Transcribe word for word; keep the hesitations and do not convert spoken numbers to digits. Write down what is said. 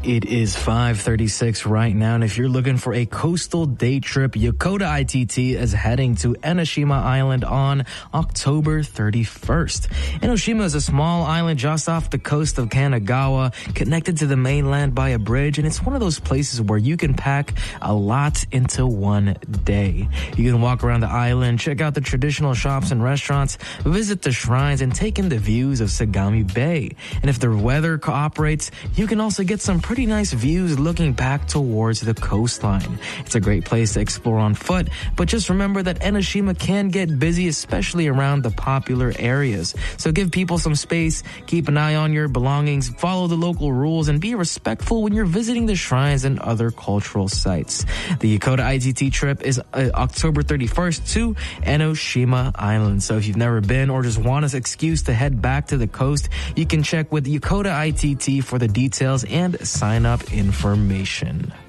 It is five thirty-six right now, and if you're looking for a coastal day trip, Yokota I T T is heading to Enoshima Island on October thirty-first. Enoshima is a small island just off the coast of Kanagawa, connected to the mainland by a bridge, and it's one of those places where you can pack a lot into one day. You can walk around the island, check out the traditional shops and restaurants, visit the shrines, and take in the views of Sagami Bay. And if the weather cooperates, you can also get some pretty nice views looking back towards the coastline. It's a great place to explore on foot, but just remember that Enoshima can get busy, especially around the popular areas. So give people some space, keep an eye on your belongings, follow the local rules, and be respectful when you're visiting the shrines and other cultural sites. The Yokota I T T trip is uh, October thirty-first to Enoshima Island. So if you've never been or just want an excuse to head back to the coast, you can check with Yokota I T T for the details and sign up information.